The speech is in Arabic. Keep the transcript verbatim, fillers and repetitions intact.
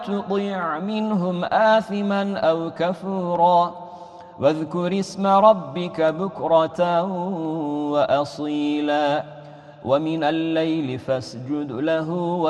تطع منهم آثما أو كفورا واذكر اسم ربك بكرة وأصيلا ومن الليل فاسجد له